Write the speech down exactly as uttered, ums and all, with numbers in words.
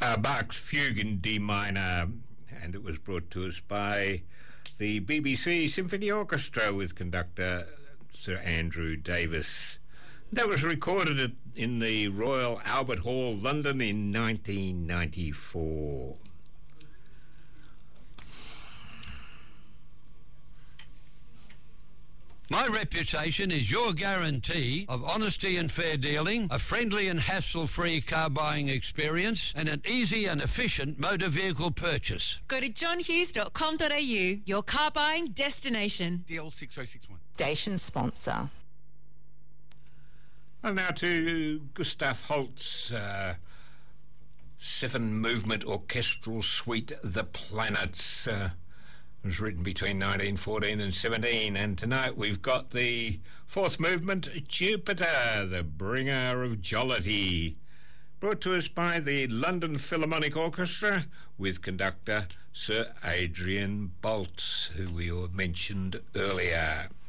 uh, Bach's Fugue in D minor, and it was brought to us by the B B C Symphony Orchestra with conductor Sir Andrew Davis. That was recorded in the Royal Albert Hall, London in nineteen ninety-four. My reputation is your guarantee of honesty and fair dealing, a friendly and hassle-free car buying experience, and an easy and efficient motor vehicle purchase. Go to john hughes dot com dot a u, your car buying destination. D L six oh six one. Station sponsor. Well, now to Gustav Holst's uh, seven-movement orchestral suite, The Planets. Uh, It was written between nineteen fourteen and seventeen, and tonight we've got the fourth movement, Jupiter, the bringer of jollity, brought to us by the London Philharmonic Orchestra with conductor Sir Adrian Boltz, who we mentioned earlier.